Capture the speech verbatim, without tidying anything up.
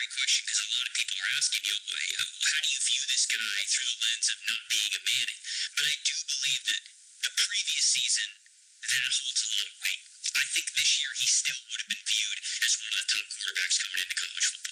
great question because a lot of people are asking, you know, "Why- uh, how do you view this guy through the lens of not being a Manning?" But I do believe that the previous season, that holds a lot of weight. I think this year he still would have been viewed as one of the top quarterbacks coming into college football.